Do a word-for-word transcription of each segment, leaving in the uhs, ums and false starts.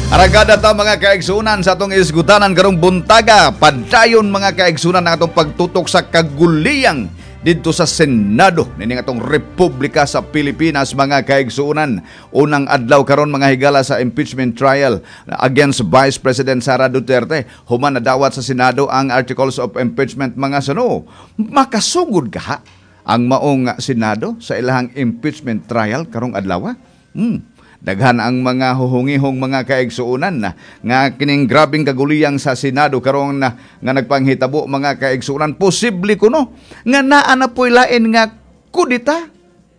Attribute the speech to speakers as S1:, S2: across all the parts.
S1: Aragada ta mga kaigsunan sa atong isgutanan karong buntaga, padayon mga kaigsunan ang atong pagtutok sa kaguliyang dito sa Senado nining atong Republika sa Pilipinas mga kaigsunan. Unang adlaw karon mga higala sa impeachment trial against Vice President Sara Duterte. Human na dawat sa Senado ang articles of impeachment mga sano. Makasugod ka ang maong Senado sa ilahang impeachment trial karong adlaw? Hmm. Daghan ang mga huhungihong mga kaigsuunan na nga kining grabing kaguliyang sa Senado karon na nga nagpanghitabo mga kaigsuunan, posible kuno nga naa na po'y lain nga kudita.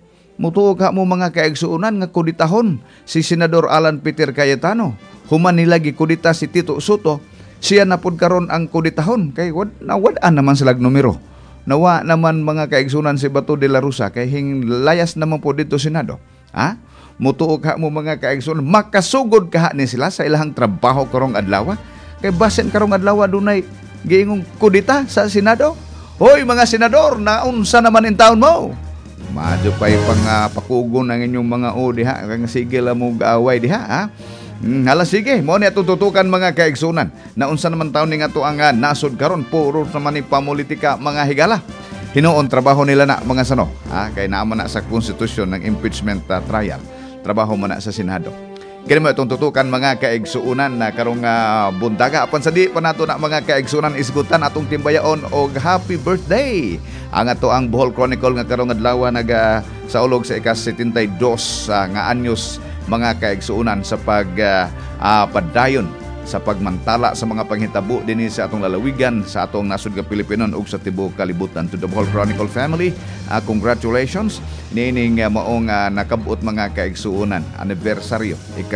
S1: Mutuo ka mo mga kaigsuunan nga kuditahon si Senador Alan Peter Cayetano. Human nila gikudita si Tito Soto, siya na pud karon ang kuditahon kay wad nawad-an naman sila numero. Nawa naman mga kaigsuunan si Bato de la Rosa kay hing layas naman po dito Senado. Ha? Mutuo ka mo mga kaigsunan, makasugod ka ni sila sa ilahang trabaho karong adlaw. Kay basen karong adlaw dunay giingong kudita sa Senado. Hoy mga senador, naunsa naman in taon mo? Madyo pa'y pang uh, pakugon ang inyong mga o diha. Kaya sige lang mo gaaway diha. Ha? Hmm, hala sige, mo ni tututukan mga kaigsunan. Naunsa naman taon ni nga to ang uh, nasod karon, puro naman ni pamulitika mga higala. Hinuon trabaho nila na mga sano. Ha? Kay naaman na sa konstitusyon ng impeachment uh, trial. Trabaho mo na sa Senado. Kaya mo itong tutukan mga kaigsuunan na karong uh, buntaga. Apan sa di pa nato na mga kaigsuunan isgutan atong timbayaon og happy birthday. Ang ato ang Bohol Chronicle nga karong adlaw nag uh, sa ulog sa ikas setentidós uh, nga anyos mga kaigsuunan sa pag uh, uh, padayon sa pagmantala sa mga panghitabo dinhi sa atong lalawigan sa atong nasud nga Pilipinon ug sa tibuok kalibutan. To the Bohol Chronicle family, uh, congratulations nining uh, maong uh, nakabot mga kaigsuunan anibersaryo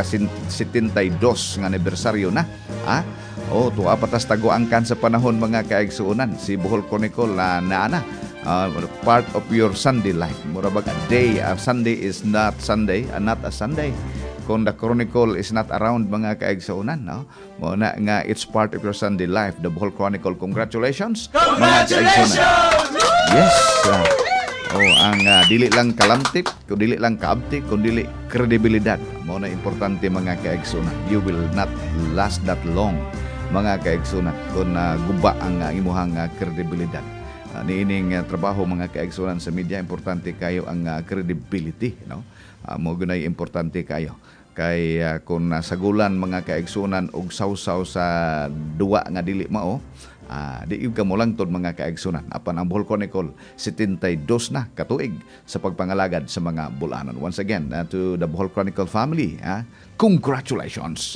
S1: ika-setentidós nga anibersaryo na. Ha? Oh, tuwa patas tago angkan sa panahon mga kaigsuunan si Bohol Chronicle uh, na ana uh, part of your Sunday life. Mura bag a day, uh, Sunday is not Sunday, uh, not a Sunday. Kung the Chronicle is not around mga kaigsuunan, no? Mo na nga it's part of your Sunday life, the Bohol Chronicle. Congratulations,
S2: Congratulations!
S1: mga kaigsuunan. Yes. Uh, oh, ang uh, dili lang kalamtik, kung dili lang kaabtik, kung dili kredibilidad. Mo na importante mga kaigsuunan. You will not last that long mga kaigsuunan kung uh, guba ang uh, imuhang uh, kredibilidad. Uh, niining uh, trabaho mga kaigsuunan sa media, importante kayo ang uh, credibility, no? Uh, mo gunay importante kayo kay uh, kung nasagulan mga kaigsunan og sawsaw sa duwa nga dili mao, uh, di ka mo lang tod mga kaigsunan. Apan ang Bohol Chronicle setentidós na katuig sa pagpangalagad sa mga bulanon. Once again, uh, to the Bohol Chronicle family, uh, congratulations.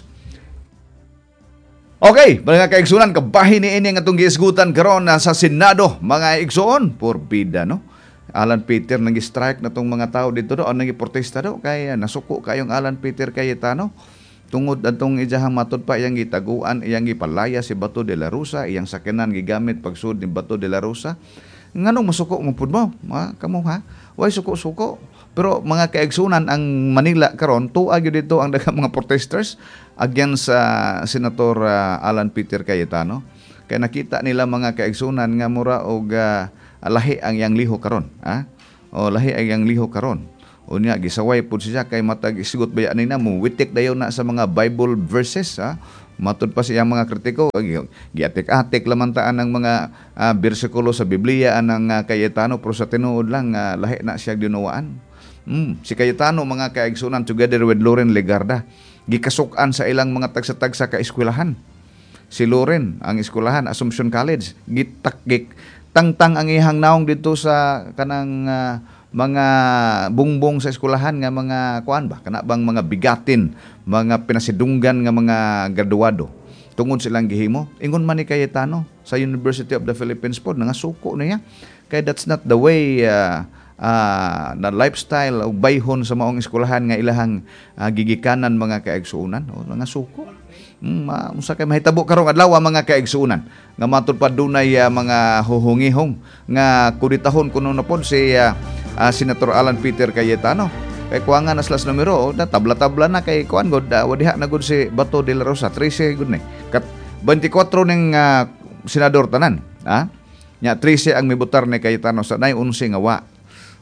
S1: Okay, mga kaigsunan, kabahin ni ini nga itong giisgutan karon uh, sa Senado, mga igsuon, porbida, no? Alan Peter nang strike na tong mga tao dito do, nang giprotesta do kay nasuko kayong Alan Peter Cayetano tungod atong ijahang matod pa iyang gitaguan, iyang gipalaya si Bato de la Rosa, iyang sakenan gigamit pagsud ni Bato de la Rosa. Nganong masuko mo pud mo? Ha, kamo ha? Way suko-suko. Pero mga kaigsunan ang Manila karon tuwa gyud dito ang daghang mga protesters against uh, Senator uh, Alan Peter Cayetano. Kaya nakita nila mga kaigsunan nga mura og uh, lahi ang iyang liho karon, ha? O lahi ang iyang liho karon. Unya gisaway pud siya kay matag isgot baya nina mo witik dayon na sa mga Bible verses, ha? Matud pa siyang mga kritiko, giatik-atik lamantaan ng mga uh, bersikulo sa Biblia anang uh, Cayetano pero sa tinuod lang uh, lahi na siya dinawaan. Mm, si Cayetano mga kaigsunan together with Loren Legarda gikasukan sa ilang mga tagsa-tagsa ka eskwelahan. Si Loren ang eskwelahan Assumption College gitakgik tangtang ang ihang naong dito sa kanang uh, mga bungbong sa eskwelahan nga mga kuan ba kana bang mga bigatin, mga pinasidunggan nga mga graduado tungod silang gihimo ingon man ni Cayetano sa University of the Philippines pod nangasuko niya kay that's not the way uh, uh, na lifestyle o bayhon sa maong eskwelahan nga ilahang uh, gigikanan mga kaigsuunan o nangasuko. Mm, usa kay mahitabo karong adlaw mga kaigsuunan nga matud pa dunay uh, mga huhungihong nga kuditahon kuno na pod si uh, uh, Senator Alan Peter Cayetano kay kuangan nas las numero na tabla-tabla na kay kuan god uh, wadiha na gud si Bato de la Rosa trese gud ni kat twenty-four ning uh, senador tanan, ha nya trese ang mibutar ni Cayetano sa nay eleven nga wa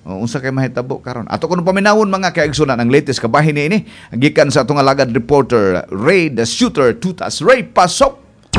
S1: O, unsa kay mahitabo karon? Ato kuno paminawon mga kaigsunan ang latest kabahin ini gikan sa atong alagad reporter Ray the Shooter Tutas. Ray, pasok.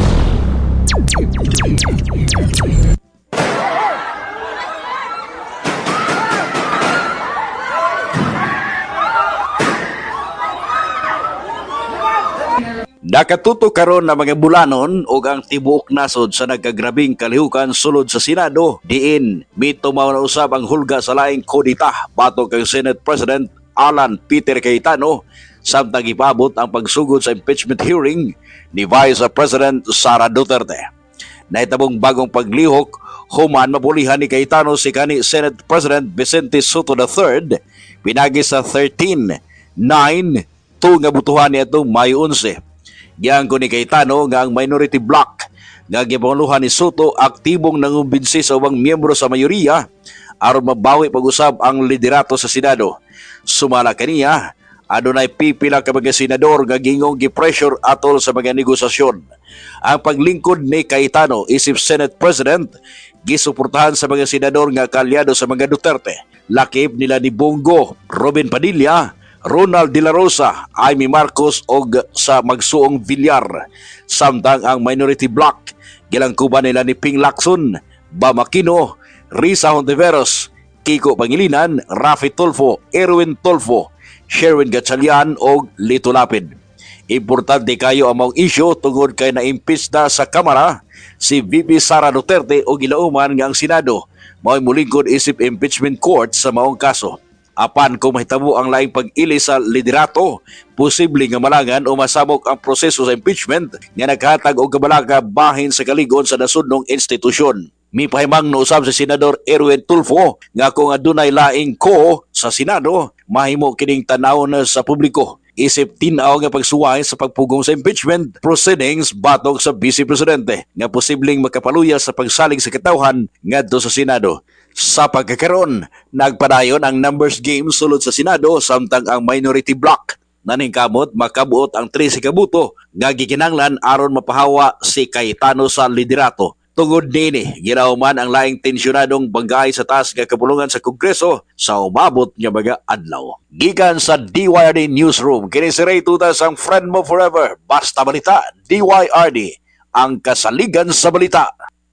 S2: Nakatuto karon na mga bulanon o ang tibuok nasod sa nagkagrabing kalihukan sulod sa Senado diin mitumaw na usab ang hulga sa laing kodita batok kang Senate President Alan Peter Cayetano samtang ipabot ang pagsugod sa impeachment hearing ni Vice President Sara Duterte. Nahitabong bagong paglihok human mapulihan ni Cayetano si kani Senate President Vicente Soto the third pinagi sa thirteen nine two nga butuhan ni atong Mayo eleven. Giyang ko ni Cayetano nga ang minority bloc nga gipanguluhan ni Soto aktibong nangumbinsi sa ubang miyembro sa mayoriya aron mabawi pag-usab ang liderato sa Senado. Sumala kaniya, adunay pipila ka mga senador nga gingong gi-pressure atol sa mga negosasyon. Ang paglingkod ni Cayetano isip Senate President gisuportahan sa mga senador nga kalyado sa mga Duterte. Lakip nila ni Bongo, Robin Padilla, Ronald De La Rosa, Amy Marcos o sa Magsuong Villar. Samtang ang minority bloc gilangkuban nila ni Ping Lacson, Bam Aquino, Risa Hontiveros, Kiko Pangilinan, Rafi Tulfo, Erwin Tulfo, Sherwin Gatchalian o Lito Lapid. Importante kayo ang mga isyu tungod kay na-impeach na sa Kamara si V P Sara Duterte o gilauman nga ang Senado mao'y mulingkod isip impeachment court sa maong kaso. Apan kung mahitabo ang laing pag-ili sa liderato, posible nga malangan o masabok ang proseso sa impeachment nga naghatag og kabalaga bahin sa kaligon sa nasudnong institusyon. Mipahimang nousab sa Senador Erwin Tulfo nga kung adunay laing ko sa Senado, mahimo kining tanawon sa publiko. Isip tinaw nga pagsuway sa pagpugong sa impeachment proceedings batok sa Vice Presidente nga posibleng makapaluya sa pagsalig sa katawhan ngadto sa Senado. Sa pagkakaroon, nagpadayon ang numbers game sulod sa Senado samtang ang minority bloc naningkamot makabuot ang trese ka buto nga gikinanglan aron mapahawa si Cayetano sa liderato. Tungod nini, ginauman ang laing tensyonadong banggay sa taas nga kapulungan sa Kongreso sa umabot nga mga adlaw. Gikan sa D Y R D Newsroom, kini si Ray Tutas ang friend mo forever. Basta balita, D Y R D, ang kasaligan sa balita.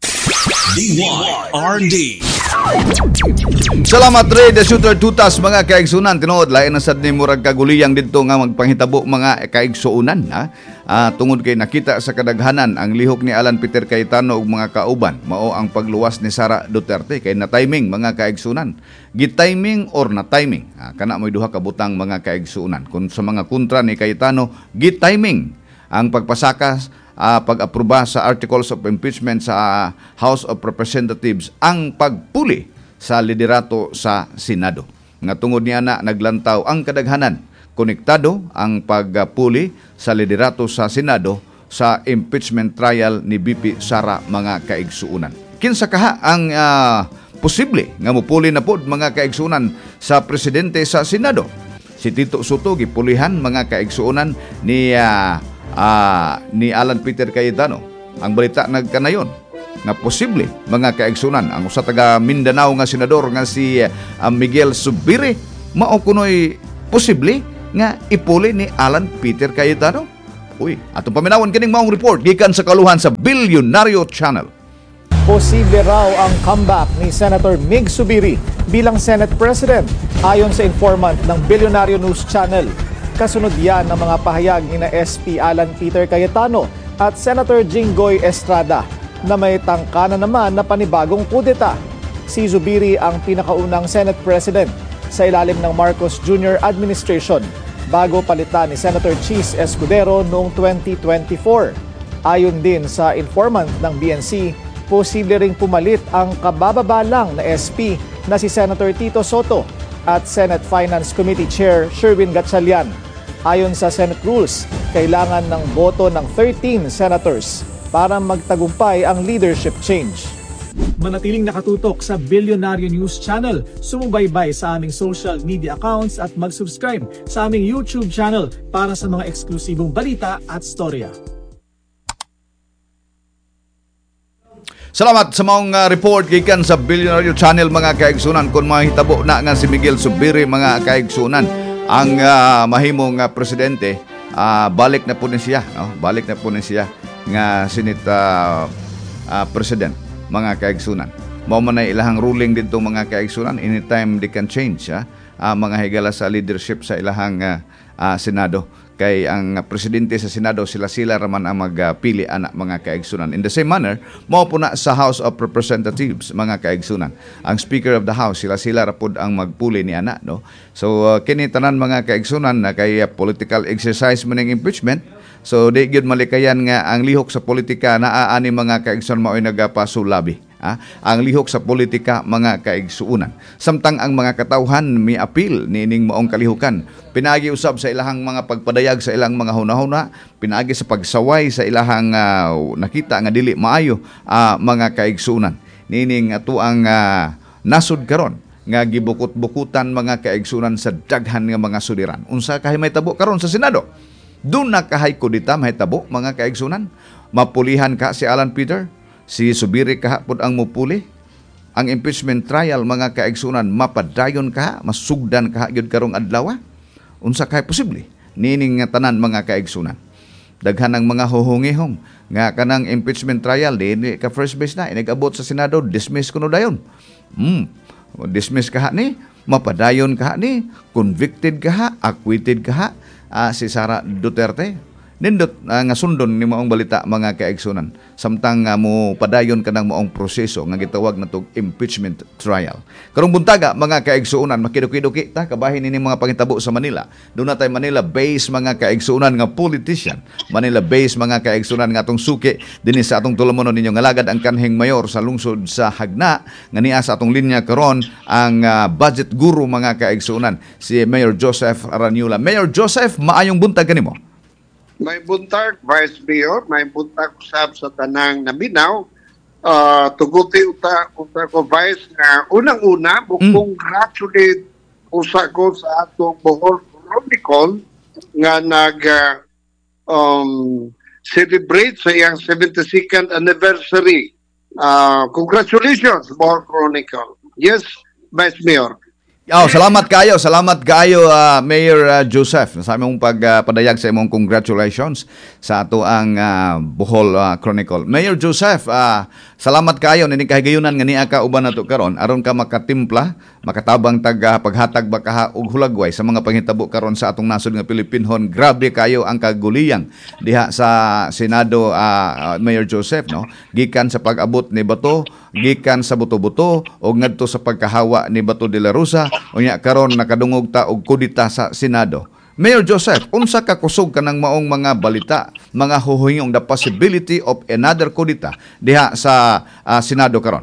S3: D Y R D.
S1: Salamat Ray the Shooter Tutas mga kaigsunan. Tinuod lain na sad ni murag kaguliyang didto nga magpanghitabo mga kaigsuunan ha. Ah, tungod kay nakita sa kadaghanan ang lihok ni Alan Peter Cayetano ug mga kauban mao ang pagluwas ni Sara Duterte kay na timing mga kaigsunan. Gi-timing or na timing. Ah, kana mo'y duha ka butang mga kaigsuunan. Kung sa mga kontra ni Cayetano, gi-timing ang pagpasakas uh, pag-aproba sa Articles of Impeachment sa uh, House of Representatives ang pagpuli sa liderato sa Senado. Nga tungod niya na naglantaw ang kadaghanan, konektado ang pagpuli sa liderato sa Senado sa impeachment trial ni B P Sara mga kaigsuunan. Kinsa kaha ang uh, posible nga mupuli na pod mga kaigsuunan sa presidente sa Senado? Si Tito Soto gipulihan mga kaigsuunan ni uh, uh, ni Alan Peter Cayetano. Ang balita nagkanayon na posible mga kaigsunan ang usa taga Mindanao nga senador nga si uh, Miguel Zubiri mao kunoy posible nga ipuli ni Alan Peter Cayetano. Uy, atong paminawon kining maong report gikan sa kaluhan sa Bilyonaryo Channel.
S4: Posible raw ang comeback ni Senator Mig Zubiri bilang Senate President ayon sa informant ng Bilyonaryo News Channel. Kasunod yan ng mga pahayag ni na S P Alan Peter Cayetano at Senator Jinggoy Estrada na may tangkana naman na panibagong kudeta. Si Zubiri ang pinakaunang Senate President sa ilalim ng Marcos Junior Administration bago palitan ni Senator Chis Escudero noong twenty twenty-four. Ayon din sa informant ng B N C, posible ring pumalit ang kabababalang na S P na si Senator Tito Soto at Senate Finance Committee Chair Sherwin Gatchalian. Ayon sa Senate Rules, kailangan ng boto ng thirteen senators para magtagumpay ang leadership change.
S5: Manatiling nakatutok sa Bilyonaryo News Channel, sumubaybay sa aming social media accounts at mag-subscribe sa aming YouTube channel para sa mga eksklusibong balita at storya.
S1: Salamat sa maong uh, report gikan sa Billionaire Channel mga kaigsunan kung mahitabo na nga si Miguel Zubiri mga kaigsunan ang uh, mahimong uh, presidente uh, balik na po ni siya no? balik na po ni siya nga Senate uh, uh, President mga kaigsunan. Mao man ay ilahang ruling dito mga kaigsunan, anytime they can change ha? Uh, mga higala sa leadership sa ilahang uh, uh, Senado. Kay ang presidente sa Senado sila-sila raman ang magpili anak mga kaigsunan. In the same manner, mao po na sa House of Representatives mga kaigsunan. Ang Speaker of the House sila-sila ra pud ang magpuli ni anak no. So uh, kini tanan mga kaigsunan na kay uh, political exercise man ng impeachment. So di gyud malikayan nga ang lihok sa politika naa ani mga kaigsunan mao'y nagapasulabi. Ah, ang lihok sa politika mga kaigsuunan. Samtang ang mga katawhan mi apil niining maong kalihukan. Pinaagi usab sa ilahang mga pagpadayag sa ilang mga hunahuna, pinaagi sa pagsaway sa ilahang uh, nakita nga dili maayo uh, mga kaigsuunan. Niining ato ang uh, nasud karon nga gibukot-bukutan mga kaigsuunan sa daghan nga mga suliran. Unsa kahay mahitabo karon sa Senado? Doon na kahay kudita mahitabo mga kaigsuunan. Mapulihan ka si Alan Peter, si Zubiri kahapon ang mupuli. Ang impeachment trial mga kaigsunan mapadayon ka, masugdan ka gyud karong adlaw. Unsa kay posible? Nining nga tanan mga kaigsunan. Daghan ang mga huhungihong nga kanang impeachment trial di ka first base na inigabot sa Senado, dismiss kuno dayon. Hmm. Dismiss ka ni, mapadayon ka ni, convicted ka, acquitted ka uh, si Sara Duterte. Nindot uh, nga sundon ni maong balita mga kaigsunan. Samtang uh, mo padayon ka ng maong proseso nga gitawag na tog impeachment trial. Karong buntaga mga kaigsunan makiduki-duki ta kabahin ini mga pangitabo sa Manila. Doon na tay Manila based mga kaigsunan nga politician. Manila based mga kaigsunan nga atong suki dinhi sa atong tulumonon ninyo nga lagad ang kanhing mayor sa lungsod sa Hagna nga niya sa atong linya karon ang uh, budget guru mga kaigsunan si Mayor Joseph Aranyula. Mayor Joseph, maayong buntag kanimo.
S6: May buntag, Vice Mayor, may buntag usab sa tanang naminaw. Uh, tuguti uta, uta ko, Vice, na unang-una, mm. congratulate usa ko sa atong Bohol Chronicle nga nag uh, um, celebrate sa iyang seventy-second anniversary. Uh, congratulations, Bohol Chronicle. Yes, Vice Mayor.
S1: Oh, salamat kayo, salamat kayo uh, Mayor uh, Joseph sa among pagpadayag uh, sa imong congratulations sa ato ang uh, Bohol uh, Chronicle. Mayor Joseph, uh, salamat kayo nining kahigayunan nga niya ka uban nato karon aron ka makatimpla, makatabang tag uh, paghatag ba ka og hulagway sa mga panghitabo karon sa atong nasod nga Pilipinhon. Grabe kayo ang kaguliyang diha sa Senado uh, uh, Mayor Joseph no. Gikan sa pag-abot ni Bato, gikan sa buto-buto og ngadto sa pagkahawa ni Bato de la Rosa. Unya karon nakadungog ta og kudita sa Senado. Mayor Joseph, unsa ka kusog kanang maong mga balita, mga huhingong the possibility of another kudita diha sa uh, Senado karon?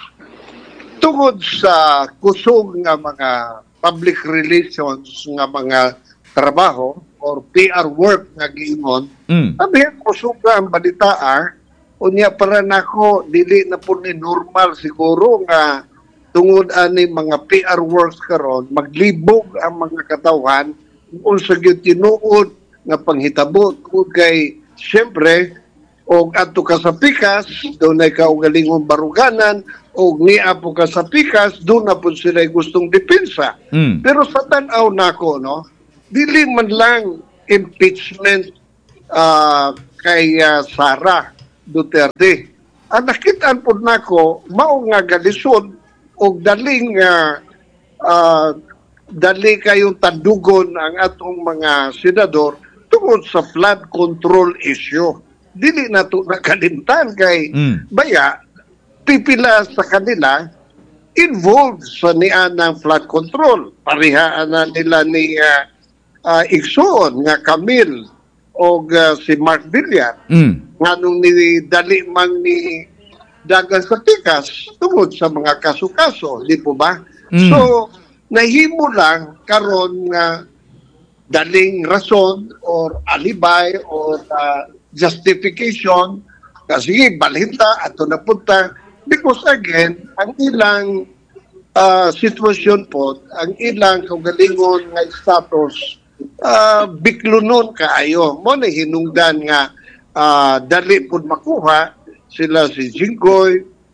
S6: Tungod sa kusog nga mga public relations nga mga trabaho or P R work nga giingon, mm. sabihin kusog ang balita ar, unya para nako dili na po ni normal siguro nga tungod ani mga P R works karon maglibog ang mga katawhan unsa gyud tinuod nga panghitabo ug kay syempre og adto ka sa pikas dunay kaugalingong baruganan og niya po ka sa pikas doon na po sila gustong depensa. Mm. Pero sa tan-aw nako no dili man lang impeachment uh, kay uh, Sara Duterte. Ang nakitaan po nako mao nga galisod og daling uh, uh, dali kayong tandugon ang atong mga senador tungod sa flood control issue. Dili na ito nakalimtan kay mm. baya, pipila sa kanila involved sa niya ng flood control. Parihaan na nila ni uh, uh, Igsoon nga Camille o uh, si Mark Villar. Mm. Nga nung ni dali mang ni dagan sa tikas tungod sa mga kaso-kaso, di po ba? Mm. So, nahimo lang karon nga daling rason or alibay or uh, justification kasi balhinta ato na punta because again, ang ilang uh, sitwasyon po, ang ilang kaugalingon nga status uh, biklunon kaayo. Mo na hinungdan nga uh, dali po makuha sila si Jinggoy,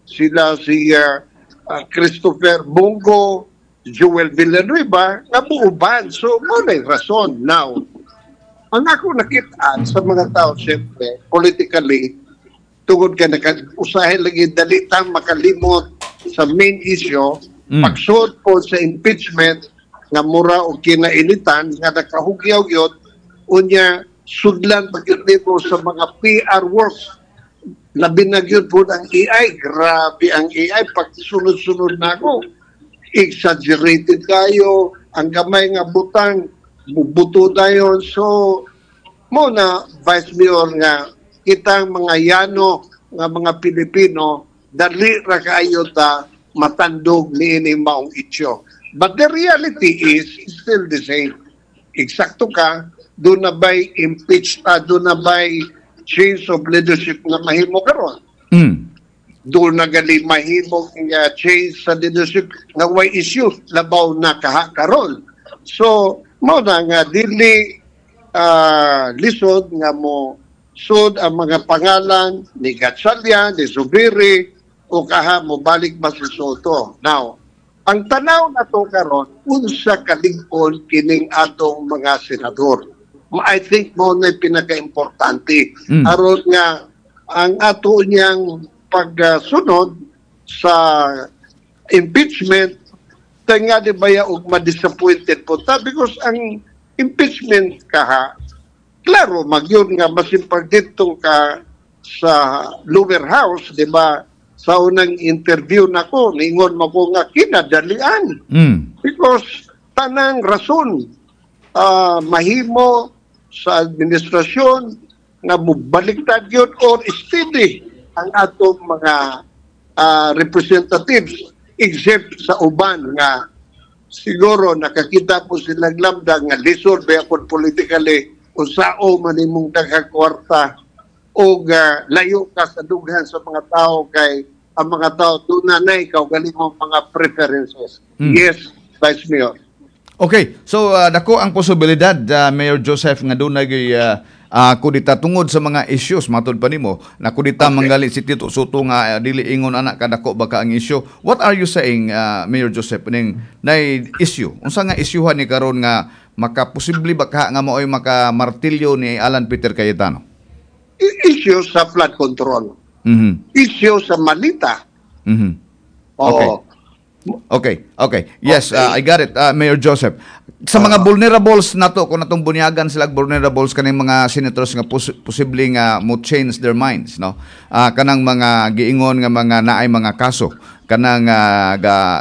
S6: sila si uh, uh, Christopher Bongo, Joel Villanueva, nga buuban. So, mo na rason. Now, ang ako nakita sa mga tao, siyempre, politically, tungod ka nag-usahin lagi dalitang makalimot sa main issue, mm. pagsud po sa impeachment nga mura o kinainitan, nga nakahugyaw yun, unya sudlan pagkita mo sa mga P R works. Labi na yun po ang A I. Grabe ang A I. Pag sunod-sunod na ako, exaggerated kayo, ang gamay nga butang, bubuto na yun. So, muna, Vice Mayor nga, kitang mga yano nga mga Pilipino, dali ra kayo ta matandog ni ini maong ityo. But the reality is, still the same. Eksakto ka, doon na ba'y impeach, uh, doon na ba'y change of leadership na mahimo karon?
S1: Mm.
S6: Doon na gali mahimo nga change sa leadership nga way issue, labaw na kaha karon. So, mo na nga, dili uh, lisod nga mo sud ang mga pangalan ni Gatsalia, ni Zubiri, o kaha mo balik ba si Soto. Now, ang tanaw na to karon, unsa kalingkod kining atong mga senador. I think mo na pinaka-importante. Mm. Aron nga, ang ato niyang pagsunod sa impeachment, tayo nga di ba yung ma-disappointed po ta? Because ang impeachment kaha, klaro, magyun nga masimpag dito ka sa lower house, di ba? Sa unang interview na ko, ningon mo ko nga kinadalian. Mm. Because tanang rason, uh, mahimo sa administrasyon nga mubaliktad yun or steady ang atong mga uh, representatives except sa uban nga siguro nakakita po silang lamda nga lisod ba ako politically o sao man imong dagkakwarta o uh, layo ka sa dughan sa mga tao kay ang mga tao doon na na ikaw galing mong mga preferences. Hmm. Yes, Vice Mayor.
S1: Okay, so uh, dako ang posibilidad, uh, Mayor Joseph, nga doon nagay uh, uh, kudita tungod sa mga issues, matod pa nimo, na kudita okay. manggali si Tito Soto nga uh, dili ingon anak kadako baka ang issue. What are you saying, uh, Mayor Joseph, ning na issue? Unsa nga isyuhan ni karon nga makaposible baka nga maoy makamartilyo ni Alan Peter Cayetano?
S6: Issue sa flood control.
S1: Mm-hmm.
S6: Issue sa malita.
S1: Mm-hmm.
S6: Oo.
S1: Okay. Okay, okay. Yes, okay. Uh, I got it, uh, Mayor Joseph. Sa mga uh, vulnerables na to, kung natong bunyagan sila vulnerables kaning mga senators nga pos- posibleng uh, mo change their minds, no? Uh, kanang mga giingon nga mga naay mga kaso, kanang uh, ga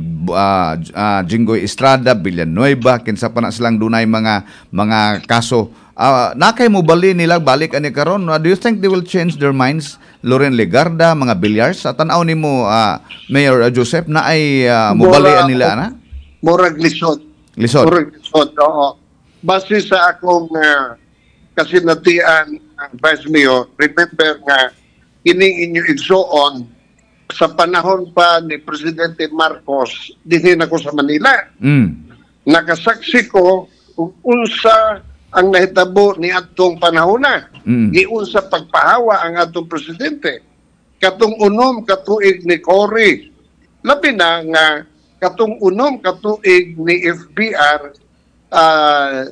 S1: uh, uh, Jinggoy Estrada, Villanueva, kinsa pa na silang dunay mga mga kaso. Uh, nakay mo bali nila balik ani karon? Uh, do you think they will change their minds? Loren Legarda, mga Bilyars, at tanaw ni mo, uh, Mayor uh, Joseph, na ay uh, mubalian nila, na?
S6: Murag lisod.
S1: Lisod?
S6: Murag lisod, oo. Base sa akong uh, kasinatian, uh, Vice Mayor, remember nga, kining inyo igsoon, sa panahon pa ni Presidente Marcos, dinhin ako sa Manila. Mm. Nakasaksi ko kung unsa ang nahitabo ni atong panahon na. Mm. Giunsa pagpahawa ang atong presidente. Katong unom katuig ni Cory. Labi na nga katong unom katuig ni F B R uh,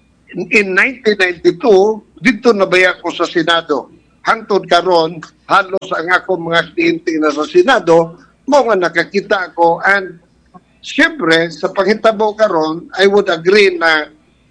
S6: in nineteen ninety-two dito nabaya ko sa Senado. Hangtod karon halos ang ako mga kliyente na sa Senado mo nga nakakita ko and siyempre sa panghitabo karon I would agree na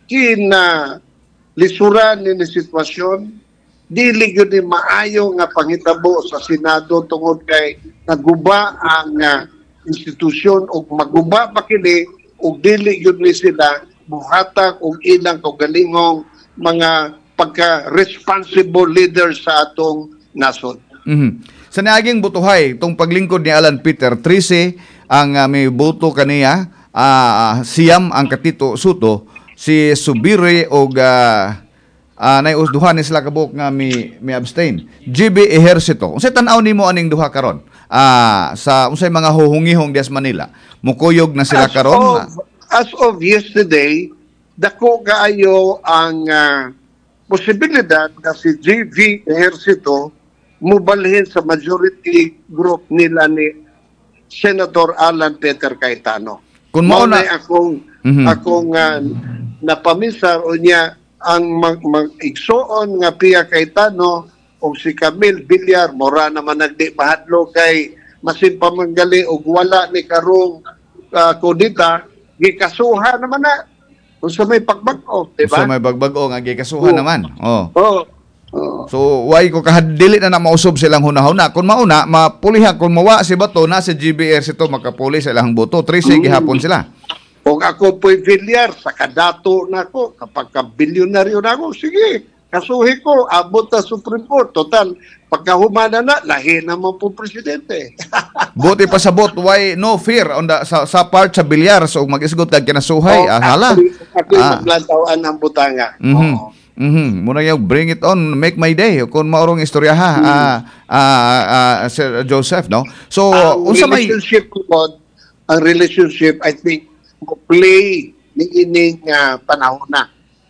S6: kina lisuran ni ni sitwasyon dili gyud ni maayo nga panghitabo sa Senado tungod kay naguba ang uh, institusyon og maguba pa kini og dili gyud ni sila buhatag og ilang kaugalingong mga pagka-responsible leader sa atong nasod.
S1: Mm-hmm. Sa niaging butuhay itong paglingkod ni Alan Peter trese ang uh, may boto kaniya, uh, siyam ang katito Soto, si Zubiri og uh, uh, naiusduhan ni sila kabuk nga mi, mi abstain. G B Ejercito. Unsay tan-aw nimo aning duha karon? Uh, sa unsay mga huhungihong dias Manila. Mukuyog na sila karon.
S6: As, as of yesterday, dako kaayo ang uh, posibilidad na si G B Ejercito mubalhin sa majority group nila ni Senator Alan Peter Cayetano.
S1: Kung mao na
S6: akong mm-hmm. akong uh, napaminsar o niya ang mag- mag-igsoon nga Pia Cayetano o si Camille Villar, mora naman nagdi mahadlo kay masin pamanggali og wala ni karong uh, kodita, gikasuhan naman na kung sa may pagbag-o, diba?
S1: Sa may pagbag-o nga gikasuhan oh. naman. Oh.
S6: Oh. Oh.
S1: So, why ko kahadili na na mausob silang hunahuna. Kung mauna, mapulihan. Kung mawa si Bato, na si G B R sito, makapuli sa ilang boto. Trisi, mm. gihapon sila.
S6: Kung ako po'y Villar, sa kadato na ako, kapag ka-bilyonaryo na ako, sige, kasuhi ko, abot na Supreme Court. Total, pagkahumana na, lahi naman po presidente.
S1: Buti pa sa bot, why no fear on the, sa, sa part sa Villar, so mag-isgot kag kinasuhay.
S6: Oh,
S1: ah, hala.
S6: Ako yung ah. maglantawan ng butanga.
S1: Mm-hmm.
S6: Oh.
S1: Mhm, muna yung bring it on, make my day. Kung maurong istorya ha, mm. uh, uh, uh, Sir Joseph, no? So,
S6: ang
S1: unsa may
S6: relationship ko, ang relationship, I think, play ni ining uh, panahon na.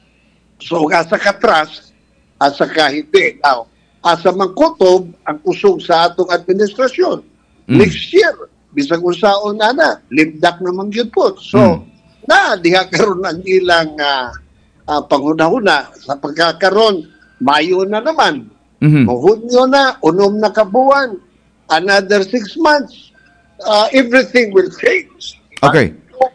S6: So, asa ka trust, asa ka hindi. Now, asa man kutob ang usog sa atong administrasyon. Mm. Next year, bisag unsaon na na, limdak naman yun po. So, mm. na, diha karon ang ilang uh, Uh, panghuna-huna sa pagkakaroon, Mayo na naman. Mm-hmm. Hunyo na, unom na kabuwan, another six months, uh, everything will change.
S1: Okay.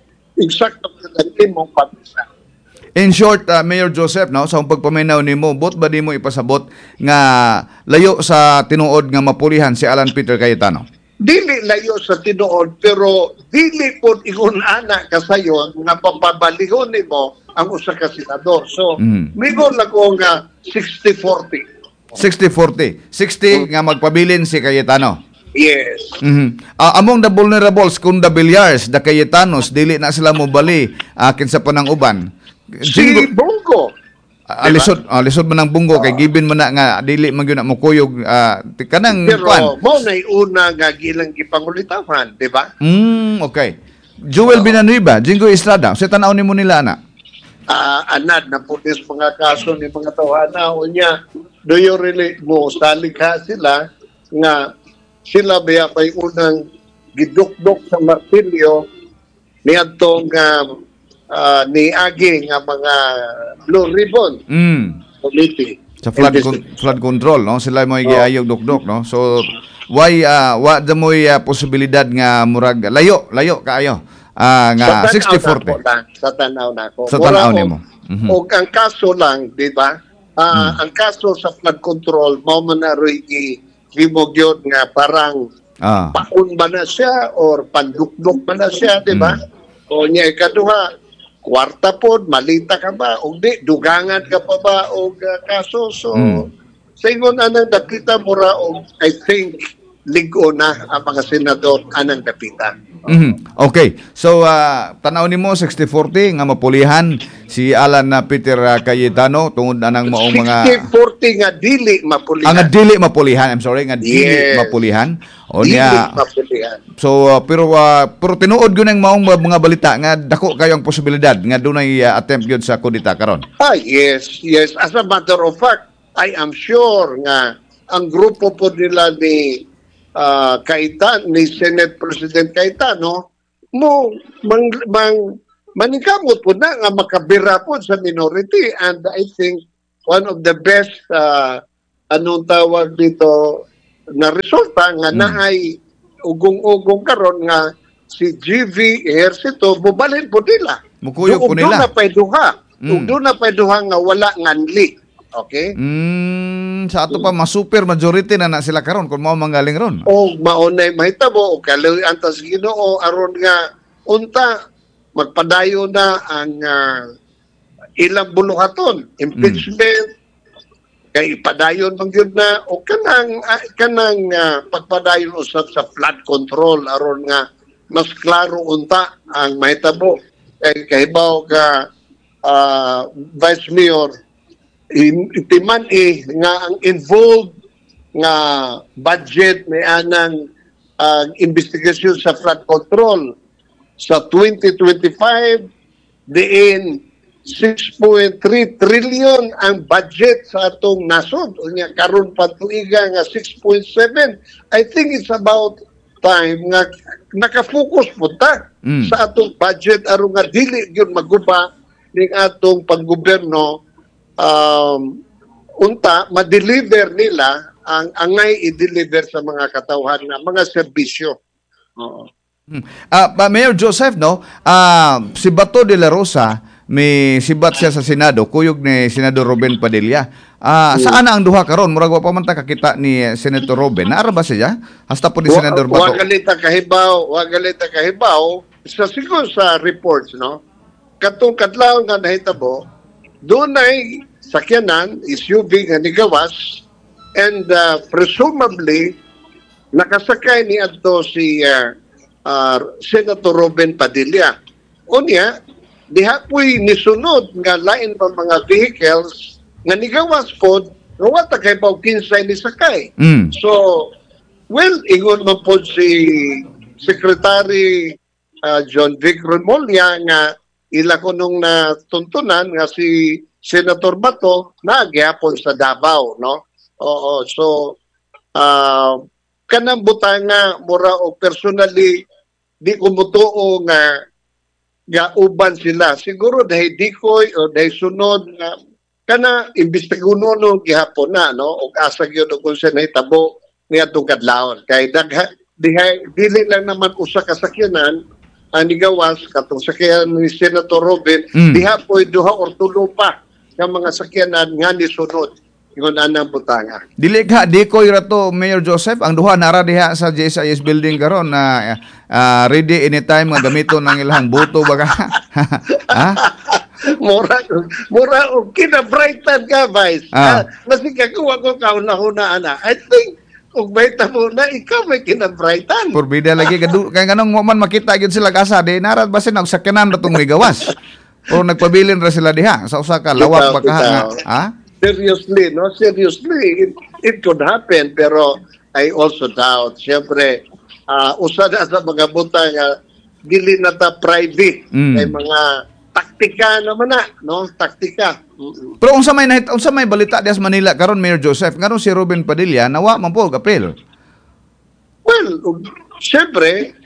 S6: Exacto na mong pamisa.
S1: In short, uh, Mayor Joseph, no, sa pagpaminaw nimo, bot ba di mo ipasabot nga layo sa tinuod nga mapulihan si Alan Peter Cayetano?
S6: Dili layo sa tinuod, pero dili po ingon ana kasayon nga papabalihon nimo ang usa ka senador. So, mm. migo lang ko nga sixty forty.
S1: sixty forty. sixty nga magpabilin si Cayetano.
S6: Yes.
S1: Mm-hmm. Uh, among the vulnerables, kung the Villars, the Cayetanos, dili na sila mobali akin sa panang uban.
S6: Si Bongo.
S1: Uh, alisod, uh, alisod man ang Bongo, uh, kay given man na nga, dili man yun na mukuyog, uh, kanang
S6: pero, kwan. Mo na una nga gilang gipangulitahan, di ba?
S1: Mm, okay. Joel uh, Villanueva, Jingo Estrada, sa tanaw ni mo nila, ana?
S6: Uh, anad na po is mga kaso ni mga tawhana o niya, do you really mo salig ha sila nga sila baya may unang gidukdok sa martilyo ni atong uh, uh, ni Agi nga mga blue ribbon
S1: mm.
S6: committee
S1: sa flood con- flood control, no, sila mo giayog oh. dukdok, no, so why uh, wa da mo uh, posibilidad nga murag layo layo kaayo ah nga sixty forty
S6: sa tanaw na ko
S1: sa tanaw nimo
S6: mm-hmm. o ang kaso lang, di ba, uh, mm. ang kaso sa flood control mo man na rin himogyon nga parang ah. paun ba na siya or pandukdok ba na siya, di ba? Mm. O niya ikaduha, kwarta po, malita ka ba? O di, dugangan ka pa ba o uh, kaso? So, mm. sa ingon anang dapita mo ra, o I think, ligo na ang mga senador anang dapita.
S1: Mm-hmm. Okay. So, uh, tanaw ni mo, sixty forty, nga mapulihan si Alan na Peter uh, Cayetano tungod anang maong mga...
S6: sixty forty nga dili mapulihan.
S1: Ah, nga dili mapulihan. I'm sorry, nga dili yes. mapulihan. O
S6: dili
S1: niya,
S6: mapulihan.
S1: So, uh, pero, uh, pero tinuod yun ang maong mga balita nga dako kayo ang posibilidad nga doon ay uh, attempt yun sa kudita karon.
S6: Ah, yes, yes. As a matter of fact, I am sure nga ang grupo po nila ni Uh, Cayetano, ni Senate President Cayetano, mo mang, mang manikamot po na nga makabira po sa minority, and I think one of the best uh, anong tawag dito na resulta nga mm. naay ugong-ugong karon nga si G V Ejercito bubalhin po nila.
S1: Mukuyog po nila.
S6: Doon na pa'y duha. Mm. Doon na pa'y duha nga wala nganli. Okay?
S1: Mm, sa ato pa ma-super majority na na sila karon kung mao manggaling ron.
S6: O maunay mahitabo o kaloy antas Ginoo aron nga unta magpadayo na ang uh, ilang buluhaton, impeachment, mm. kay padayon man gyud na o kanang uh, kanang uh, pagpadayon usab sa flood control aron nga mas klaro unta ang mahitabo kay kahibaw ka uh, Vice Mayor itiman eh nga ang involved nga budget may anang uh, investigasyon sa flood control sa twenty twenty-five diin six point three trillion ang budget sa atong nasod. Unya karon patuiga nga six point seven. I think it's about time nga nakafocus po ta mm. sa atong budget aron nga dili gyud maguba ning atong paggobyerno um, unta ma-deliver nila ang angay i-deliver sa mga katawhan na mga serbisyo. Oo.
S1: Hmm. Uh, Mayor Joseph, no, uh, si Bato de la Rosa, may sibat siya sa Senado, kuyog ni Senador Robin Padilla. Uh, hmm. Saan na ang duha karon? Murag wa pa man ta kakita ni Senator Robin. Naara ba siya? Hasta po ni Senador Bato.
S6: Wa galita kahibaw, wa galita kahibaw. Sa siguro sa reports, no, katong kadlaw nga nahitabo, doon ay sakyanan, S U V nga nigawas, and uh, presumably, nakasakay ni ato si uh, uh, Senator Robin Padilla. Unya, diha po'y nisunod nga lain pa mga vehicles nga nigawas po, nga wata kay pa kinsay ni sakay. Mm. So, well, ingon mo po si Secretary uh, John Vic Remulla nga ila ko nung natuntunan nga si Senator Bato na agyapon sa Davao, no? Oo, so uh, kanang butanga mura o personally di ko mutuo nga nga uban sila. Siguro dahil dikoy o dahil sunod nga kana imbestiganon no gihapon na, no, og asa gyud og kung sa nahitabo niya atong kadlawon kay dagha dihay dili lang naman usa ka sakyanan ang nigawas katong sakyanan ni Senator Robin, mm. diha po'y duha or tulo pa nga mga sakyanan nga ni sunod. Ingon anang butanga. Dili
S1: ka dikoy rato Mayor Joseph ang duha nara diha sa J S I S building karon na uh, ready anytime nga gamiton ng ilang boto baga. Ha?
S6: Mura mura og kinabrightan ka Vice. Ah. Kasi kagawa ko kauna-una ana. I think ug bayta mo na ikaw may kinabrightan.
S1: Porbida lagi kadu kay nganong mo man makita gyud sila kasa di nara basin og sakyanan ratong migawas. O nagpabilin ra sila diha sa usa ka lawak ba ka ha?
S6: Seriously, no? Seriously, it, it could happen, pero I also doubt. Siyempre, uh, usa na sa mga buta nga, dili na ta private. Mm. May mga taktika naman na, no? Taktika. Mm-mm.
S1: Pero unsa may nahit, unsa may balita dias Manila karon Mayor Joseph, karon si Robin Padilla, nawa man po kapil.
S6: Well, siyempre,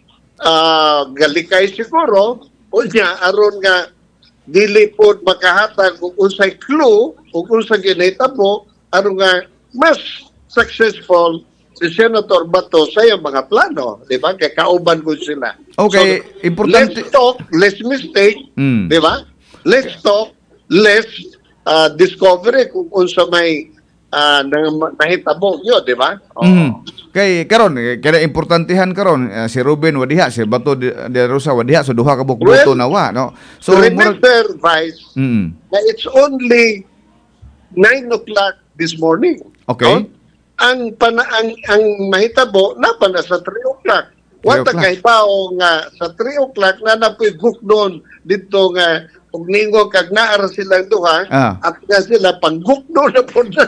S6: uh, galikay siguro, o niya, aron nga, dili po makahatag kung unsay clue o kung sa ginahitabo ano nga mas successful si Senator Bato sa iyang mga plano, di ba? Kaya kauban ko sila.
S1: Okay,
S6: so,
S1: importante.
S6: Let's talk, less mistake, mm. di ba? Let's talk, less uh, discovery kung unsa may uh, nahitabo yun, di ba?
S1: Oh. Mm. Kay karon kaya importantehan karon uh, si Ruben wadiha si Bato de, de Rosa wadiha so duha ka buok boto
S6: well,
S1: nawa no. So
S6: remember murag, Vice mm. na it's only nine o'clock this morning.
S1: Okay. No?
S6: Ang pana ang, ang mahitabo na pa na sa three o'clock. Wata kay pao nga sa three o'clock na napoy book doon dito nga ug ningo kag naara silang duha ah. at nga sila pang-book doon na po na.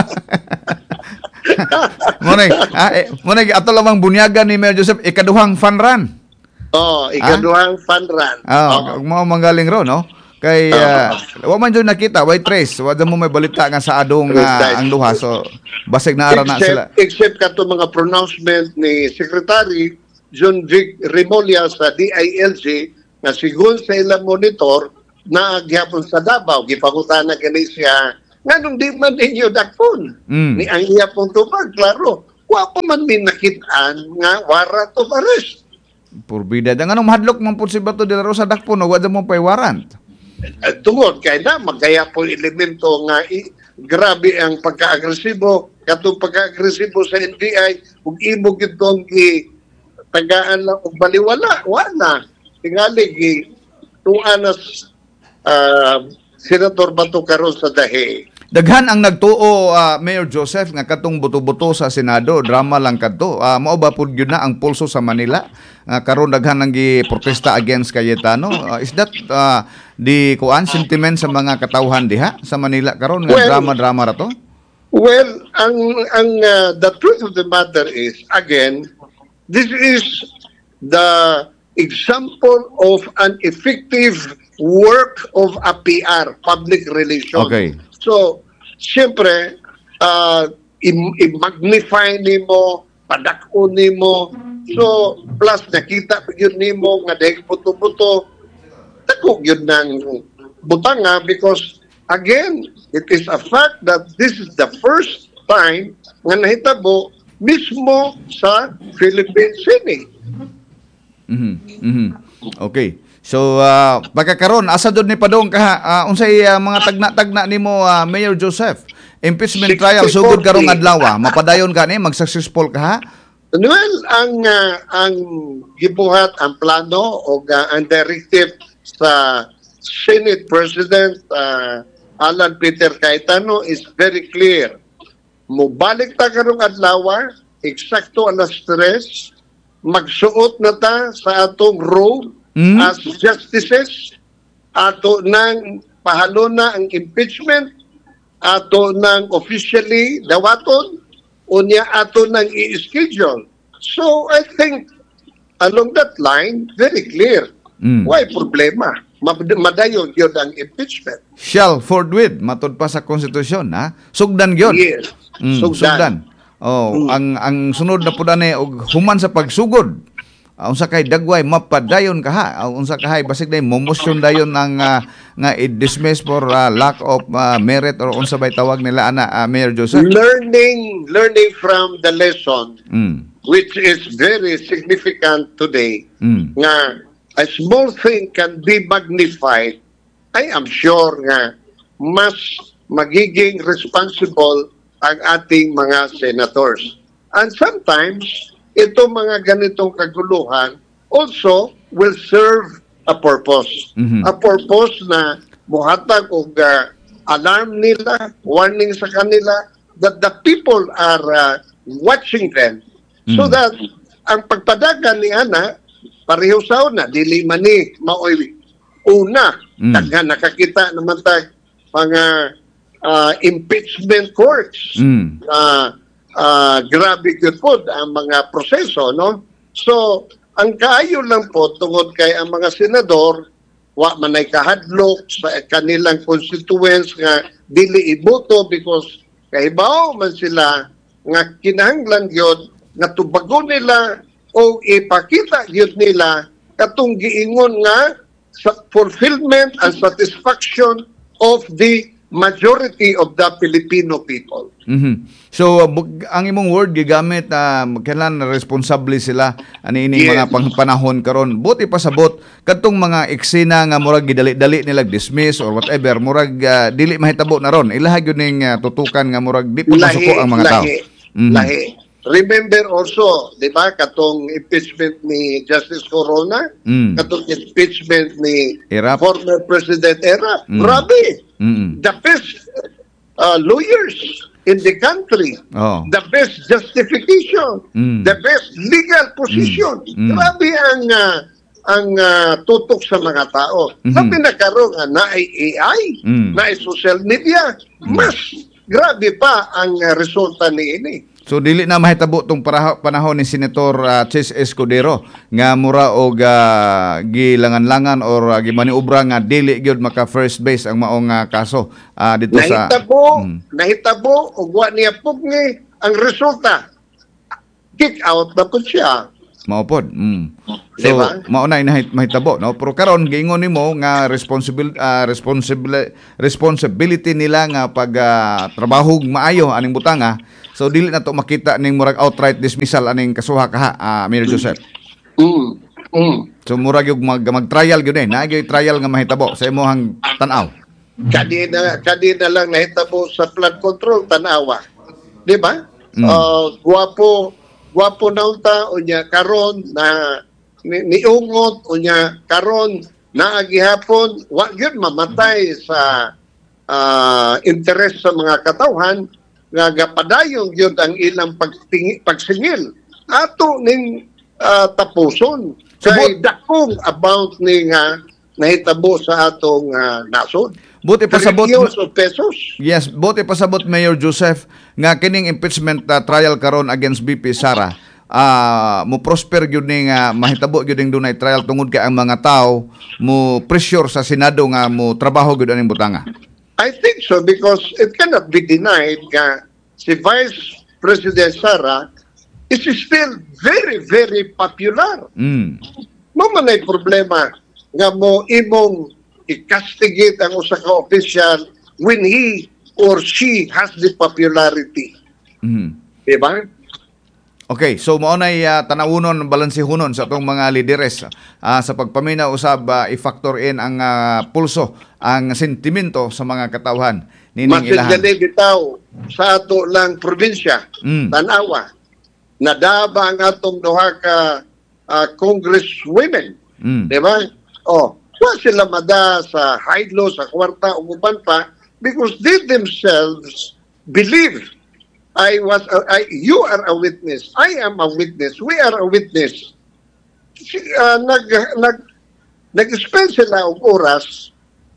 S1: Munay, ah, eh, munay ato lamang bunyagan ni Mayor Joseph ikaduhang fun run.
S6: Oh, ikaduhang ah? fun run.
S1: Ah, oh, mo manggaling ro no. Kay uh, wa man jud nakita, why trace, wa mo may balita nga sa adong uh, ang duha so basig na ara na sila.
S6: Except kato mga pronouncement ni Secretary John Vic Remulla sa D I L G na sigun sa ilang monitor na gyapon sa Davao gipangutana kani siya nganong di man ninyo dakpon mm. ni ang iya pong tubag klaro wa pa man min nakitaan nga warrant of arrest
S1: purbida da nganong mahadlok man pud si Bato de la Rosa dakpon wa mo pay warrant
S6: uh, tungod kay na magaya po elemento nga i, grabe ang pagka-agresibo katong pagka-agresibo sa N B I ug imo gitong gi tagaan lang og baliwala wala tingali gi tuanas uh, Senator Bato karon sa dahi.
S1: Daghan ang nagtuo uh, Mayor Joseph nga katong buto-buto sa Senado, drama lang kadto. Uh, mao ba pud gyud na ang pulso sa Manila? Uh, karon daghan nang gi-protesta against Cayetano. Uh, is that uh, the kuan sentiment sa mga katawhan diha sa Manila karon nga well, drama-drama ra to?
S6: Well, ang ang uh, the truth of the matter is again, this is the example of an effective work of a P R, public relations.
S1: Okay.
S6: So, siyempre, uh, i- i-magnify nimo, padakon nimo. So, plus nakita pa yun nimo nga dahil buto-buto, takog yun ng butanga because, again, it is a fact that this is the first time nga nahitabo mismo sa Philippine Senate.
S1: Mhm. Mhm. Okay. So uh, pagkakaron asa dud ni padong ka uh, unsay uh, mga tagna-tagna nimo uh, Mayor Joseph? Impeachment trial sugod karong adlaw, mapadayon ka ni mag-successful ka ha?
S6: Well, ang uh, ang gibuhat ang plano o uh, ang directive sa Senate President uh, Alan Peter Cayetano is very clear. Mubalik ta karong adlaw, eksakto alas tres, magsuot na ta sa atong robe mm. as justices, ato nang pahalo na ang impeachment, ato nang officially dawaton, unya ato nang i-schedule. So I think along that line, very clear. Mm. Why problema? Madayon yun ang impeachment.
S1: Shall forthwith matud pa sa konstitusyon ha. Sugdan gyud.
S6: Yes.
S1: Mm,
S6: sugdan.
S1: sugdan. Oh, mm. ang ang sunod na pud ani og human sa pagsugod. Uh, unsa kay dagway mapadayon ka ha. Uh, unsa kay basig day motion dayon ang uh, nga i-dismiss for uh, lack of uh, merit or unsa bay tawag nila ana uh, Mayor Joseph.
S6: Learning learning from the lesson
S1: mm.
S6: which is very significant today.
S1: Mm.
S6: Nga a small thing can be magnified. I am sure nga mas magiging responsible ang ating mga senators. And sometimes, ito mga ganitong kaguluhan also will serve a purpose. Mm-hmm. A purpose na muhatag og uh, alarm nila, warning sa kanila that the people are uh, watching them. Mm-hmm. So that ang pagpadagan ni Ana, pareho sa una, dili man ni maoy una, mm. tagha nakakita naman tayo mga uh, impeachment courts. Mm. Uh, uh, grabe yun po ang mga proseso, no? So, ang kaayo lang po tungod kay ang mga senador, wa man ay kahadlok sa kanilang constituents nga dili iboto because kahibaw man sila nga kinahanglan yun nga tubagon nila o ipakita yun nila katong giingon nga sa fulfillment and satisfaction of the majority of the Filipino people.
S1: Mm-hmm. So, uh, ang imong word gigamit na uh, kailan responsable sila ani ining yes. mga pang panahon karon. Buti pasabot kadtong mga eksena nga murag gidali-dali nila dismiss or whatever, murag uh, dili mahitabo na ron. Ilahag yun ning uh, tutukan nga murag di pa masuko ang mga
S6: lahi,
S1: tao. Mm-hmm.
S6: Lahi. Remember also, di ba, katong impeachment ni Justice Corona, mm. katong impeachment ni Erap. Former President Erap. Mm. Grabe! Mm. The best uh, lawyers in the country. Oh. The best justification. Mm. The best legal position. Mm. Grabe ang uh, ang uh, tutok sa mga tao. Mm-hmm. Sabi na karon nga na ay A I, mm. na ay social media, mm. mas grabe pa ang uh, resulta ni ini.
S1: So dili na mahitabo tong panahon ni Senator uh, Chis Escudero nga mura og uh, gilangan-langan or uh, gimaniobra nga dili gyud maka first base ang maong uh, kaso uh, dito sa
S6: nahitabo hmm. nahitabo og wa niya pugni ang resulta kick out na pud siya.
S1: Mao pod. Mm. So diba? Mao na mahitabo no pero karon giingon nimo nga responsible uh, responsible responsibility nila nga pag uh, trabaho maayo aning butanga. So dili na to makita ning murag outright dismissal aning kasuha ka uh, Mayor Joseph.
S6: Mm. Mm.
S1: So murag yung mag, mag-trial gyud eh. Naagay trial nga mahitabo sa imong tan-aw.
S6: Kadi na kadi na lang nahitabo sa flood control tan-awa. Di ba? Mm. Uh, guwapo guwapo na unta unya karon na ni, niungot unya karon na agihapon wa gyud mamatay sa uh, interes sa mga katawhan nga gapadayon gyud ang ilang pagtingi, pagsingil ato ning uh, tapuson kay dakong about ning uh, nahitabo sa atong uh, nasod.
S1: Buti pasabot
S6: of pesos.
S1: Yes, buti pasabot Mayor Joseph nga kining impeachment uh, trial karon against B P Sara ah, mo prosper gyud ning uh, mahitabo gyud ning dunay trial tungod kay ang mga tao mo pressure sa Senado nga mo trabaho gyud aning butanga.
S6: I think so because it cannot be denied nga si Vice President Sara is still very, very popular.
S1: Mm.
S6: Mo man ay problema nga mo imong i-castigate ang usa ka official when he or she has the popularity.
S1: Mm.
S6: Diba?
S1: Okay, so mao nay uh, tanawunon balansehunon sa atong mga lideres uh, sa pagpaminaw usab uh, i-factor in ang uh, pulso, ang sentimento sa mga katawhan nining ilahan.
S6: Masidali bitaw sa ato lang probinsya,
S1: Mm.
S6: Tanawa, nadaba ang atong duha ka uh, congresswomen.
S1: Mm.
S6: Diba? Oh, wa sila mada sa high-low, sa kwarta, umuban pa because they themselves believe. I was, a, I, you are a witness. I am a witness. We are a witness. Uh, nag, nag, nag-spend sila og oras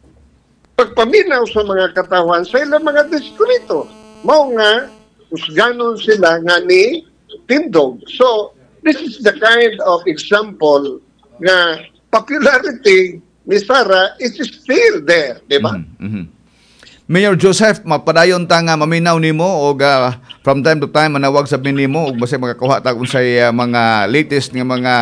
S6: pagpaminaw sa mga katawan sa ilang mga distrito. Mao nga, usganon sila nga ni Tindog. So, this is the kind of example nga popularity ni Sara is still there, di ba?
S1: Mm-hmm. Mm-hmm. Mayor Joseph, mapadayon ta nga maminaw nimo og uh, from time to time manawag sa nimo og basta makakuha ta unsay uh, mga latest nga mga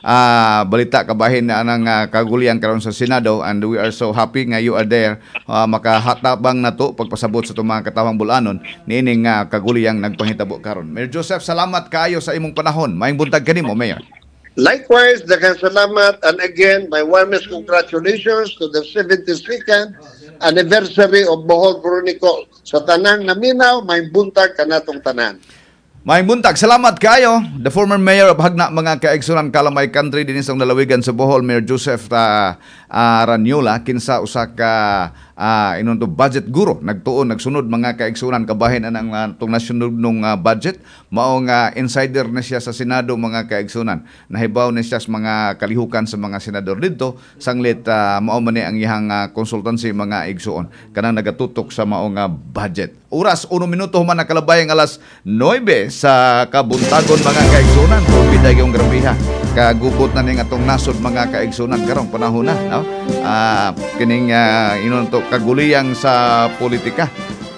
S1: uh, balita kabahin na anang uh, kagulian karon sa Senado, and we are so happy nga you are there uh, makahatabang nato pagpasabot sa itong mga katawang bulanon niining uh, kaguliyang nagpahitabo karon. Mayor Joseph, salamat kaayo sa imong panahon. Maayong buntag kanimo, Mayor.
S6: Likewise, daghang salamat, and again, my warmest congratulations to the seventy-second anniversary of Bohol Chronicle. Sa tanang naminaw, may buntag kanatong tanan.
S1: Maayong buntag, salamat kayo. The former mayor of Hagna, mga kaigsunan Kalamay Country din sa lalawigan sa Bohol, Mayor Joseph uh, uh, Ranyola, kinsa usa ka uh, inunto budget guro, nagtuon, nagsunod mga kaigsunan kabahin anang uh, tong nasunod nung uh, budget, maong uh, insider na siya sa Senado mga kaigsunan. Nahibaw na siya sa mga kalihukan sa mga senador dito, sanglit uh, mao man ni ang iyang uh, consultancy mga igsuon kanang nagatutok sa maong uh, budget. Oras uno minuto man nakalabay ang alas nuwebe sa kabuntagon mga kaigsunan. Biday yung grabiha. Kagugot na ning atong nasod mga kaigsunan karong panahon na, no? Ah, kining uh, inunto kaguliyang sa politika.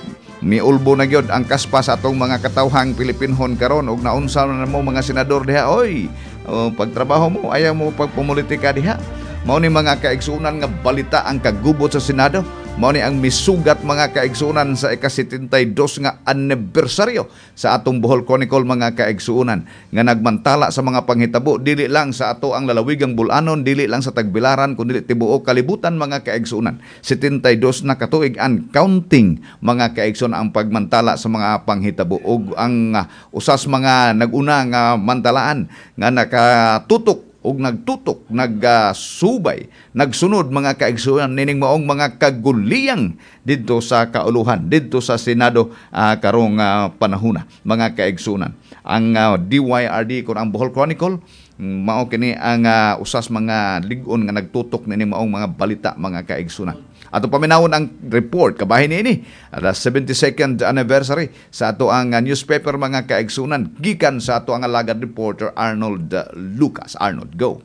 S1: Miulbo na gyud ang kaspa sa atong mga katawhang Pilipinhon karon ug naunsa na mo mga senador diha, oy. Oh, pagtrabaho mo ayaw mo pagpulitika diha. Mao ni mga kaigsunan nga balita ang kagubot sa Senado. Mao ni ang misugat mga kaigsunan sa ika-setenta-dos nga anibersaryo sa atong Bohol Chronicle mga kaigsunan nga nagmantala sa mga panghitabo dili lang sa ato ang lalawigang bulanon, dili lang sa Tagbilaran kundi tibuok kalibutan mga kaigsunan. setenta-dos na katuig and counting mga kaigsunan ang pagmantala sa mga panghitabo ug ang uh, usas mga naguna nga mantalaan nga nakatutok ug nagtutok, nagsubay, nagsunod mga kaigsunan nining maong mga kaguliyang didto sa kauluhan, didto sa Senado uh, karong uh, panahuna mga kaigsunan. Ang uh, D Y R D kun ang Bohol Chronicle mao kini ang uh, usas mga lig-on nga nagtutok nining maong mga balita mga kaigsunan. Ato paminawon ang report kabahin ini the seventy-second anniversary sa ato ang uh, newspaper mga kaigsunan gikan sa ato ang alagad reporter Arnold uh, Lucas. Arnold, go.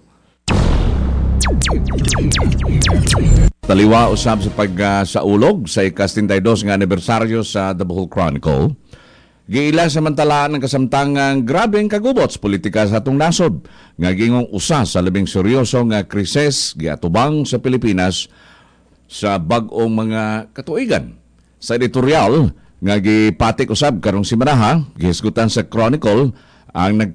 S7: Taliwa usab sa pag uh, sa ulog sa ika-setenta-dos nga anibersaryo sa The Bohol Chronicle. Giila samantalaan ng kasamtangang grabeng kagubot sa politika sa atong nasod nga gingong usa sa labing seryoso nga krisis giatubang sa Pilipinas sa bag-ong mga katuigan. Sa editorial nga gipatik usab karong simanaha, gihisgutan sa Chronicle ang nag